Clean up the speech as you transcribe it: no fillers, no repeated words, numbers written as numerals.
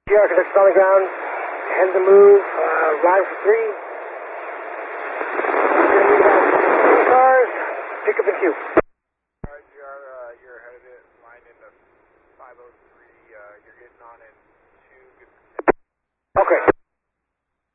GR connection on the ground. Head to move. Ride for 3. Three cars. Pick up and queue. Alright, GR, you're ahead of it. Line in the 503. You're getting on in 2. Okay.